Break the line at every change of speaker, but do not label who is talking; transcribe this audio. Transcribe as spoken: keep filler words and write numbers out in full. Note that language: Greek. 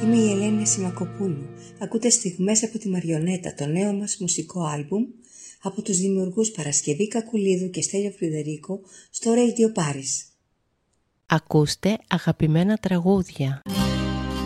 Είμαι η Ελένη Σιμακοπούλου. Ακούτε στιγμές από τη Μαριονέτα, το νέο μας μουσικό άλμπουμ από τους δημιουργούς Παρασκευή Κακουλίδου και Στέλιο Φρυδερίκο στο Radio Paris.
Ακούστε αγαπημένα τραγούδια.